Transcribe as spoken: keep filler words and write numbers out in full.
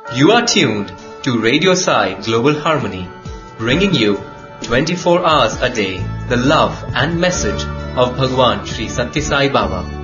You are tuned to Radio Sai Global Harmony, bringing you twenty-four hours a day the love and message of Bhagwan Sri Sathya Sai Baba.